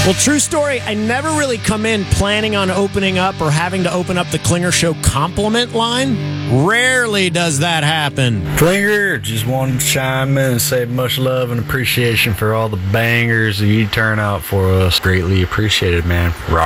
Well, true story, I never really come in planning on opening up or having to open up the Klinger Show compliment line. Rarely does that happen. Klinger, just wanted to chime in and say much love and appreciation for all the bangers that you turn out for us. Greatly appreciated, man. Rock.